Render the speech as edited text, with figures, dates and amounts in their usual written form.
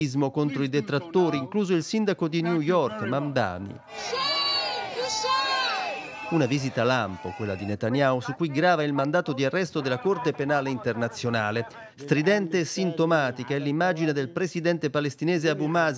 contro i detrattori, incluso il sindaco di New York, Mamdani. Una visita lampo, quella di Netanyahu, su cui grava il mandato di arresto della Corte Penale Internazionale. Stridente e sintomatica è l'immagine del presidente palestinese Abu Mazen